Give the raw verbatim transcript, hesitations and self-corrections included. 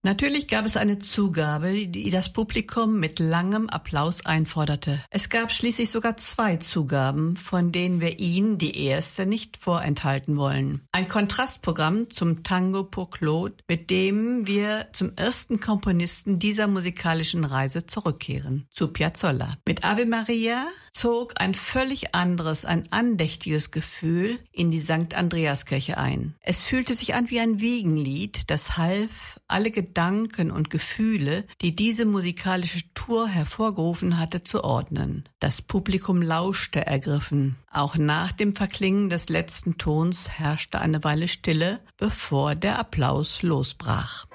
Natürlich gab es eine Zugabe, die das Publikum mit langem Applaus einforderte. Es gab schließlich sogar zwei Zugaben, von denen wir Ihnen die erste nicht vorenthalten wollen. Ein Kontrastprogramm zum Tango pour Claude, mit dem wir zum ersten Komponisten dieser musikalischen Reise zurückkehren, zu Piazzolla. Mit Ave Maria zog ein völlig anderes, ein andächtiges Gefühl in die Sankt Andreaskirche ein. Es fühlte sich an wie ein Wiegenlied, das half, alle Gedanken und Gefühle, die diese musikalische Tour hervorgerufen hatte, zu ordnen. Das Publikum lauschte ergriffen. Auch nach dem Verklingen des letzten Tons herrschte eine Weile Stille, bevor der Applaus losbrach.